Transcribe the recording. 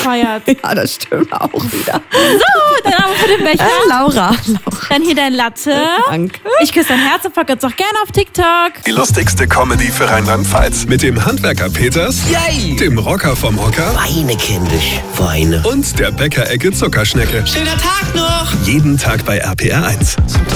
gefeiert. Ja, das stimmt auch wieder. So, dein Name für den Becher. Laura. Dann hier dein Latte. Danke. Ich küsse dein Herz und folge uns auch gerne auf TikTok. Die lustigste Comedy für Rheinland-Pfalz. Mit dem Handwerker Peters, Yay! dem Rocker vom Hocker Weine, kindisch, Weine. und der Bäckerecke Zuckerschnecke. Schöner Tag noch! Jeden Tag bei RPR 1.